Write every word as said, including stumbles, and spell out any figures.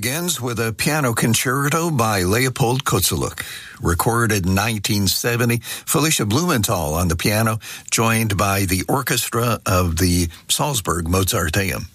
begins with a piano concerto by Leopold Kozelek. Recorded in nineteen seventy, Felicia Blumenthal on the piano, joined by the orchestra of the Salzburg Mozarteum.